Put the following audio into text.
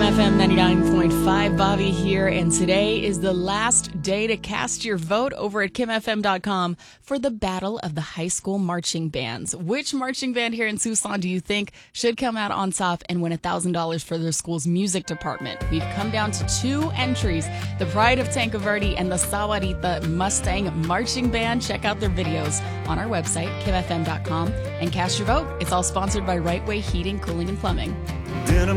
FM 99.5, Bobby here, and today is the last day to cast your vote over at KimFM.com for the Battle of the High School Marching Bands. Which marching band here in Tucson do you think should come out on top and win $1,000 for their school's music department? We've come down to two entries, the Pride of Tanque Verde and the Sahuarita Mustang Marching Band. Check out their videos on our website, KimFM.com, and cast your vote. It's all sponsored by Right Way Heating, Cooling, and Plumbing.